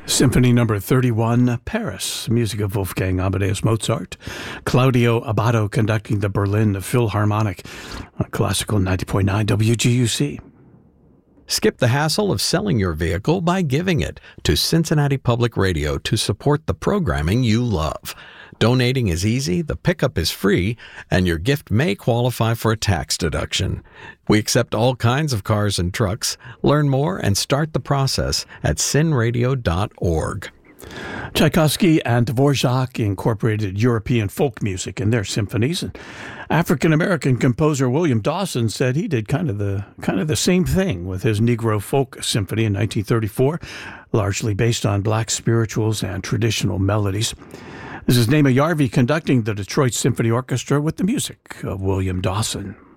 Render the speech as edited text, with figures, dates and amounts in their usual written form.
Symphony Number 31, Paris, music of Wolfgang Amadeus Mozart. Claudio Abbado conducting the Berlin Philharmonic. Classical 90.9 WGUC. Skip the hassle of selling your vehicle by giving it to Cincinnati Public Radio to support the programming you love. Donating is easy, the pickup is free, and your gift may qualify for a tax deduction. We accept all kinds of cars and trucks. Learn more and start the process at cinradio.org. Tchaikovsky and Dvorak incorporated European folk music in their symphonies, and African-American composer William Dawson said he did kind of the same thing with his Negro Folk Symphony in 1934, largely based on black spirituals and traditional melodies. This is Naima Yarvi conducting the Detroit Symphony Orchestra with the music of William Dawson.